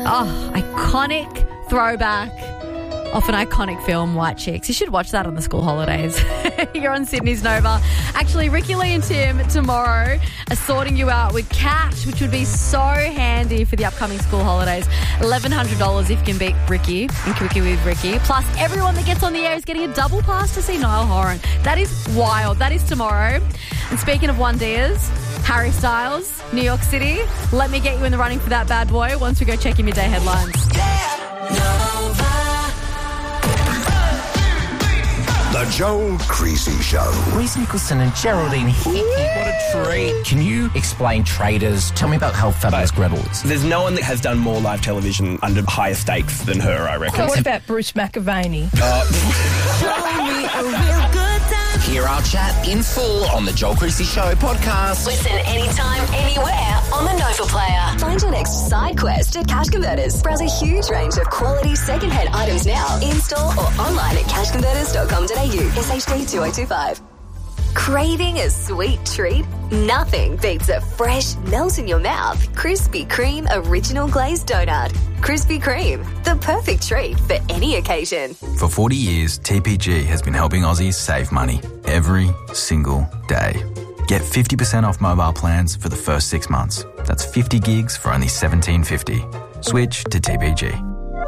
Oh, iconic throwback off an iconic film, White Chicks. You should watch that on the school holidays. You're on Sydney's Nova. Actually, Ricky Lee and Tim tomorrow are sorting you out with cash, which would be so handy for the upcoming school holidays. $1,100 if you can beat Ricky and Quickie with Ricky. Plus, everyone that gets on the air is getting a double pass to see Niall Horan. That is wild. That is tomorrow. And speaking of one Diaz, Harry Styles, New York City. Let me get you in the running for that bad boy once we go check your midday headlines. The Joel Creasy Show. Reese Nicholson and Geraldine Hickey. What a treat. Can you explain Traders? Tell me about how fabulous Gretel is. There's no one that has done more live television under higher stakes than her, I reckon. So what about Bruce McAvaney? Hear our chat in full on the Joel Creasy Show podcast. Listen anytime, anywhere on the Nova Player. Find your next side quest at Cash Converters. Browse a huge range of quality second-hand items now, in-store or online at cashconverters.com.au. SHD 2025. Craving a sweet treat? Nothing beats a fresh, melt-in-your-mouth, Krispy Kreme original glazed donut. Krispy Kreme, the perfect treat for any occasion. For 40 years, TPG has been helping Aussies save money every single day. Get 50% off mobile plans for the first 6 months. That's 50 gigs for only $17.50. Switch to TPG.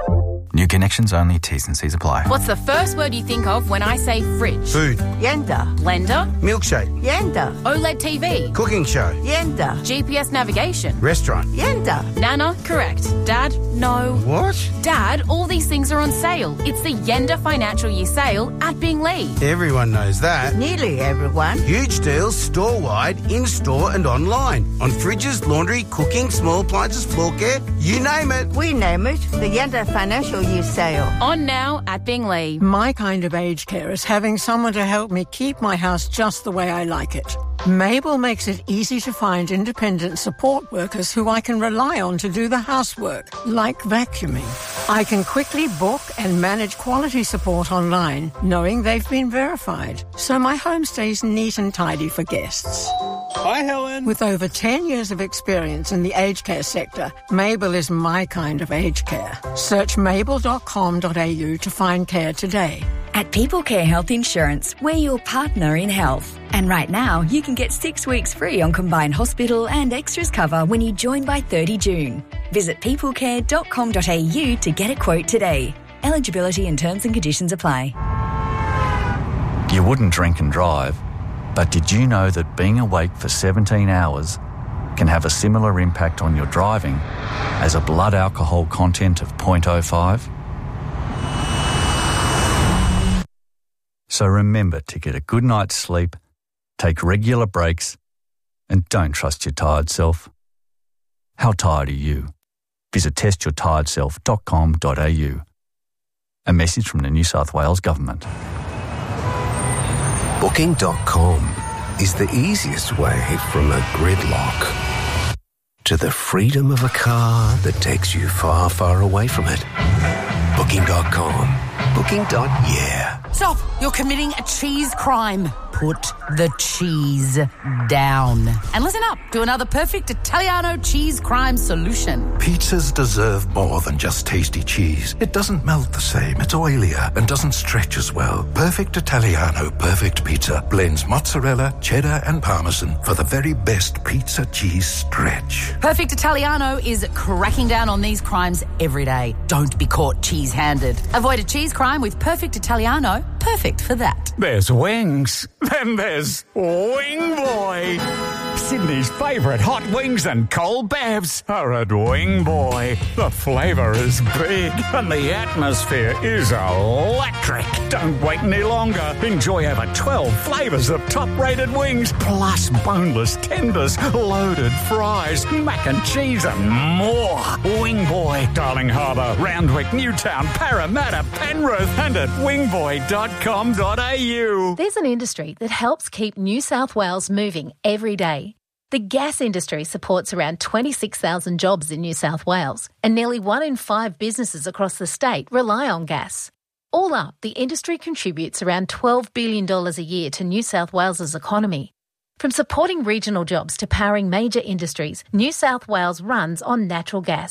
New connections only, T's and C's apply. What's the first word you think of when I say fridge? Food. Yenda. Blender? Milkshake. Yenda. OLED TV? Cooking show. Yenda. GPS navigation? Restaurant. Yenda. Nana? Correct. Dad? No. What? Dad, all these things are on sale. It's the Yenda Financial Year Sale at Binglee. Everyone knows that. Nearly everyone. Huge deals store-wide, in-store and online. On fridges, laundry, cooking, small appliances, floor care, you name it. We name it the Yenda Financial Year Sale. On now at Binglee. My kind of aged care is having someone to help me keep my house just the way I like it. Mabel makes it easy to find independent support workers who I can rely on to do the housework, like vacuuming. I can quickly book and manage quality support online, knowing they've been verified, so my home stays neat and tidy for guests. Hi, Helen. With over 10 years of experience in the aged care sector, Mabel is my kind of aged care. Search mabel.com.au to find care today. At People Care Health Insurance, we're your partner in health. And right now, you can get 6 weeks free on combined hospital and extras cover when you join by 30 June. Visit peoplecare.com.au to get a quote today. Eligibility and terms and conditions apply. You wouldn't drink and drive, but did you know that being awake for 17 hours can have a similar impact on your driving as a blood alcohol content of 0.05? So remember to get a good night's sleep, take regular breaks, and don't trust your tired self. How tired are you? Visit testyourtiredself.com.au. A message from the New South Wales Government. Booking.com is the easiest way from a gridlock to the freedom of a car that takes you far, far away from it. Booking.com. Booking.yeah. Stop! You're committing a cheese crime. Put the cheese down. And listen up to another perfect Italiano cheese crime solution. Pizzas deserve more than just tasty cheese. It doesn't melt the same, it's oilier, and doesn't stretch as well. Perfect Italiano Perfect Pizza blends mozzarella, cheddar, and parmesan for the very best pizza cheese stretch. Perfect Italiano is cracking down on these crimes every day. Don't be caught cheese-handed. Avoid a cheese crime with Perfect Italiano. Perfect for that. There's wings. Then there's Wing Boy. Sydney's favourite hot wings and cold bevs are at Wing Boy. The flavour is big and the atmosphere is electric. Don't wait any longer. Enjoy over 12 flavours of top-rated wings, plus boneless tenders, loaded fries, mac and cheese and more. Wing Boy, Darling Harbour, Roundwick, Newtown, Parramatta, Penrith and at wingboy.com.au. There's an industry that helps keep New South Wales moving every day. The gas industry supports around 26,000 jobs in New South Wales, and nearly 1 in 5 businesses across the state rely on gas. All up, the industry contributes around $12 billion a year to New South Wales's economy. From supporting regional jobs to powering major industries, New South Wales runs on natural gas.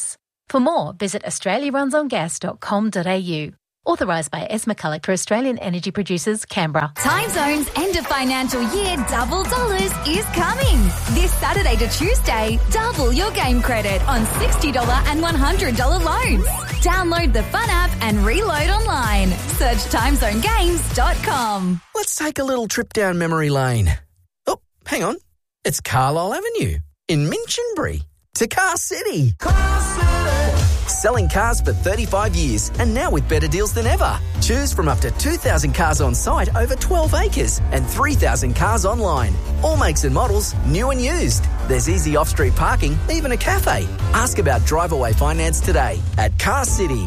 For more, visit australiarunsongas.com.au. Authorised by S. McCulloch for Australian Energy Producers, Canberra. Time Zone's end of financial year double dollars is coming. This Saturday to Tuesday, double your game credit on $60 and $100 loans. Download the Fun app and reload online. Search timezonegames.com. Let's take a little trip down memory lane. Oh, hang on. It's Carlisle Avenue in Minchinbury to Car City. Selling cars for 35 years and now with better deals than ever. Choose from up to 2,000 cars on site over 12 acres and 3,000 cars online. All makes and models, new and used. There's easy off-street parking, even a cafe. Ask about drive-away finance today at Car City.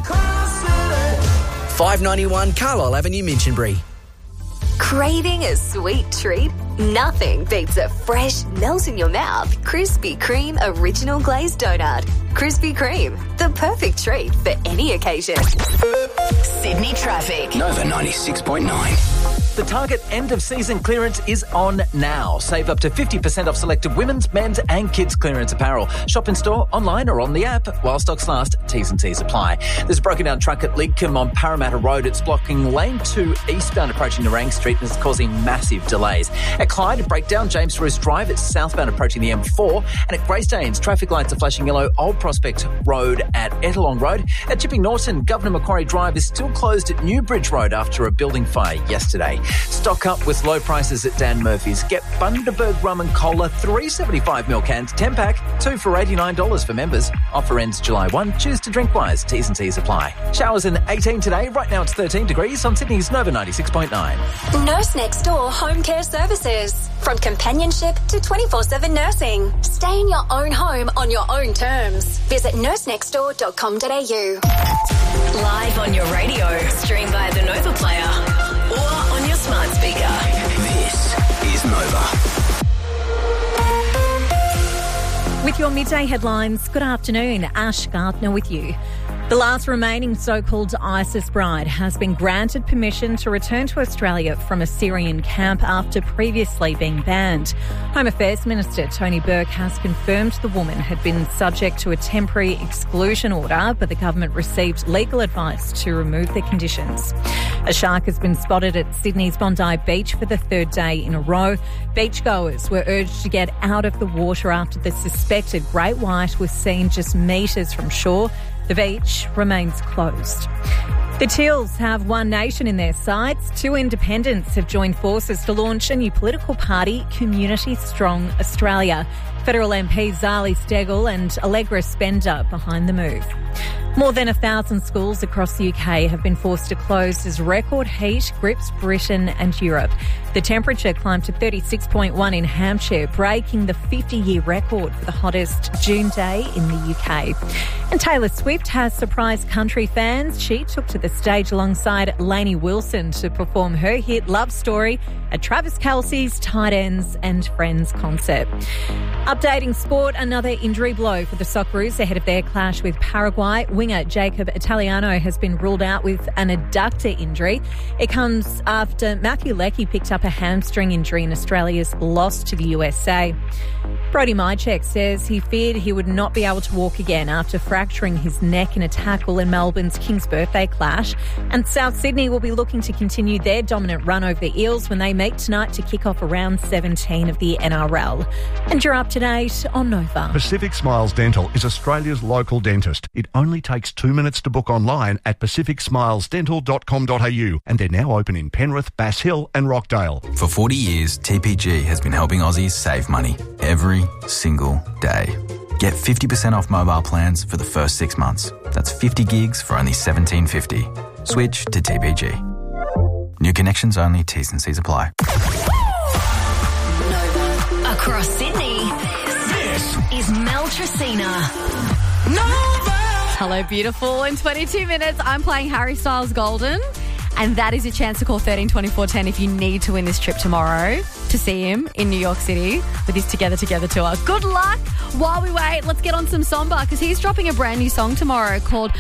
591 Carlisle Avenue, Minchinbury. Craving a sweet treat? Nothing beats a fresh, melt-in-your-mouth Krispy Kreme Original Glazed Donut. Krispy Kreme, the perfect treat for any occasion. Sydney traffic. Nova 96.9. The Target end-of-season clearance is on now. Save up to 50% off selected women's, men's and kids' clearance apparel. Shop in store, online or on the app. While stocks last, T's and C's apply. There's a broken-down truck at Lidcombe on Parramatta Road. It's blocking lane 2 eastbound approaching Nerang Street and is causing massive delays. At Clyde, breakdown James Roos Drive. It's southbound approaching the M4. And at Greystanes, traffic lights are flashing yellow. Old Prospect Road at Ettalong Road. At Chipping Norton, Governor Macquarie Drive is still closed at Newbridge Road after a building fire yesterday. Stock up with low prices at Dan Murphy's. Get Bundaberg Rum and Cola, 375ml cans, 10-pack, 2 for $89 for members. Offer ends July 1. Choose to drink wise. T's and C's apply. Showers in 18 today. Right now it's 13 degrees on Sydney's Nova 96.9. Nurse Next Door Home Care Services. From companionship to 24/7 nursing. Stay in your own home on your own terms. Visit nursenextdoor.com.au. Live on your radio, stream via the Nova Player or on your smart speaker. This is Nova. With your midday headlines, good afternoon. Ash Gardner with you. The last remaining so-called ISIS bride has been granted permission to return to Australia from a Syrian camp after previously being banned. Home Affairs Minister Tony Burke has confirmed the woman had been subject to a temporary exclusion order, but the government received legal advice to remove the conditions. A shark has been spotted at Sydney's Bondi Beach for the third day in a row. Beachgoers were urged to get out of the water after the suspected great white was seen just metres from shore. The beach remains closed. The Teals have one nation in their sights. 2 independents have joined forces to launch a new political party, Community Strong Australia. Federal MPs Zali Steggall and Allegra Spender behind the move. More than 1,000 schools across the UK have been forced to close as record heat grips Britain and Europe. The temperature climbed to 36.1 in Hampshire, breaking the 50-year record for the hottest June day in the UK. And Taylor Swift has surprised country fans. She took to the stage alongside Lainey Wilson to perform her hit Love Story at Travis Kelce's Tight Ends and Friends concert. Updating sport, another injury blow for the Socceroos ahead of their clash with Paraguay. Winger Jacob Italiano has been ruled out with an adductor injury. It comes after Matthew Leckie picked up a hamstring injury in Australia's loss to the USA. Brody Mychek says he feared he would not be able to walk again after fracturing his neck in a tackle in Melbourne's King's Birthday clash. And South Sydney will be looking to continue their dominant run over the Eels when they meet tonight to kick off round 17 of the NRL. And you're up to date on Nova. Pacific Smiles Dental is Australia's local dentist. It only takes 2 minutes to book online at pacificsmilesdental.com.au, and they're now open in Penrith, Bass Hill and Rockdale. For 40 years, TPG has been helping Aussies save money every single day. Get 50% off mobile plans for the first 6 months. That's 50 gigs for only $17.50. Switch to TPG. New connections only, T's and C's apply. Nova. Across Sydney, this is Mel Tracina. Nova! Hello, beautiful. In 22 minutes, I'm playing Harry Styles Golden. And that is your chance to call 13 24 10 if you need to win this trip tomorrow to see him in New York City with his Together Together tour. Good luck. While we wait, let's get on some Somba because he's dropping a brand new song tomorrow called